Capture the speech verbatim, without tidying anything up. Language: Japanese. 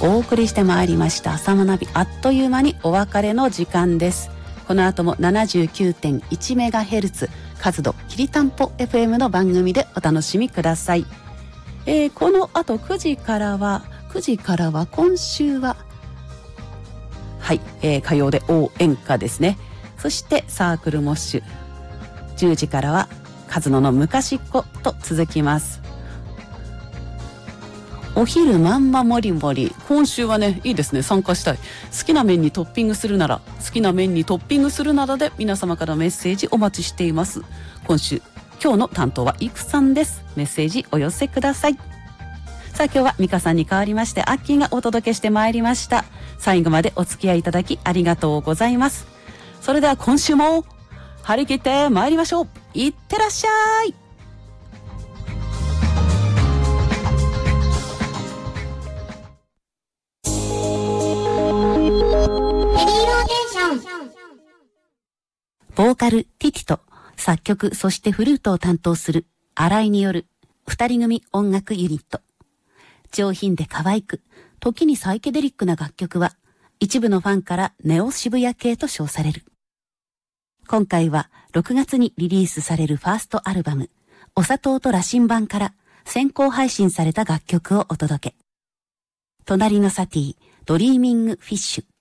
お送りしてまいりました朝学び、あっという間にお別れの時間です。この後も ななじゅうきゅうてんいちメガヘルツ 活土きりたんぽ エフエム の番組でお楽しみください。えー、この後くじからはくじからは今週ははい、えー、火曜で応援歌ですね。そしてサークルモッシュ、じゅうじからはカズノの昔っ子と続きます。お昼まんまもりもり、今週はねいいですね、参加したい。好きな麺にトッピングするなら、好きな麺にトッピングするならで皆様からメッセージお待ちしています。今週今日の担当はいくさんです。メッセージお寄せください。さあ今日はミカさんに代わりましてアッキーがお届けしてまいりました。最後までお付き合いいただきありがとうございます。それでは今週も張り切って参りましょう。いってらっしゃい。ボーカルティティと作曲そしてフルートを担当する新井による二人組音楽ユニット。上品で可愛く、時にサイケデリックな楽曲は一部のファンからネオ渋谷系と称される。今回はろくがつにリリースされるファーストアルバムお砂糖と羅針盤から先行配信された楽曲をお届け。隣のサティ、ドリーミングフィッシュ。